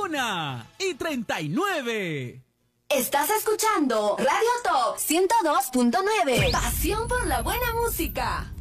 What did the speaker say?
1:39. Estás escuchando Radio Top 102.9. Pasión por la buena música.